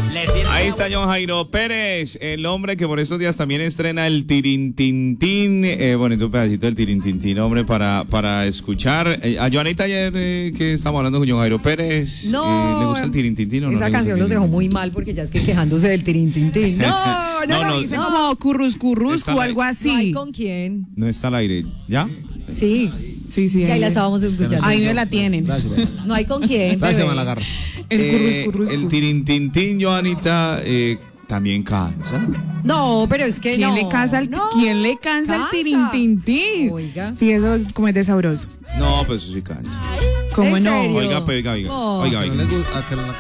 Ahí está John Jairo Pérez, el hombre que por estos días también estrena el Tirintintín. Bonito pedacito del Tirintintín, hombre, para escuchar. A Joanita ayer que estábamos hablando con John Jairo Pérez, No, ¿le gusta el Tirintintín o no? Esa canción los dejó muy mal porque ya es que quejándose del Tirintintín. No, dice como curruscurrusco o algo así. ¿No hay con quién? No está al aire, ¿ya? Sí, Sí, ahí la estábamos escuchando. Ahí me la tienen. Gracias. No hay con quién. Gracias, bebé. Malagarra. El curruscurrusco. El Tirintintín, Joanita, también cansa. No, pero es que ¿Quién no. le cansa ¿Quién el tirintintín? Oiga. Sí, eso es como es de sabroso. No, pues eso sí cansa. ¿Cómo ¿En no? serio? Oiga, No. oiga. Que no le gusta, a que la